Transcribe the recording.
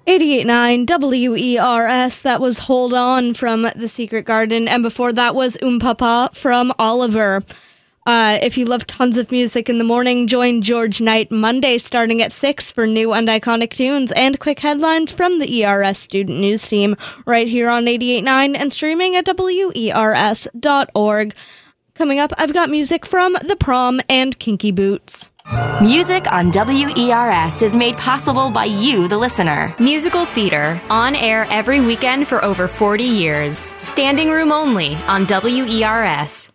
88.9 WERS, that was Hold On from The Secret Garden, and before that was Papa from Oliver. If you love tons of music in the morning, join George Knight Monday starting at 6 for new and iconic tunes and quick headlines from the ERS Student News Team right here on 88.9 and streaming at WERS.org. Coming up, I've got music from The Prom and Kinky Boots. Music on WERS is made possible by you, the listener. Musical theater, on air every weekend for over 40 years. Standing room only on WERS.